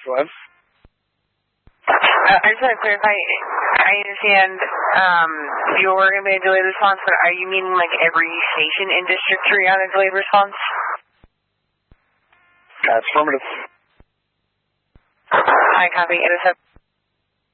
was. I just want to clarify. I understand you're going to be a delayed response, but are you meaning like every station in District 3 on a delayed response? That's affirmative. I copy. Intercept.